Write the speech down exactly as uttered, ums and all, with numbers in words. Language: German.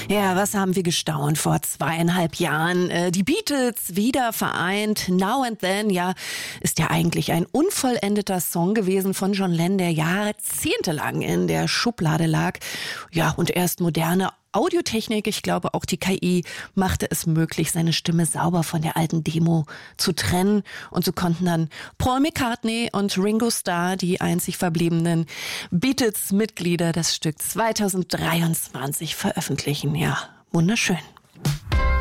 Ja, was haben wir gestaunt vor zweieinhalb Jahren? Äh, die Beatles wieder vereint. Now and Then, ja, ist ja eigentlich ein unvollendeter Song gewesen von John Lennon, der jahrzehntelang in der Schublade lag. Ja, und erst moderne Audiotechnik, ich glaube auch die K I, machte es möglich, seine Stimme sauber von der alten Demo zu trennen. Und so konnten dann Paul McCartney und Ringo Starr, die einzig verbliebenen Beatles-Mitglieder, das Stück zweitausenddreiundzwanzig veröffentlichen. Ja, wunderschön.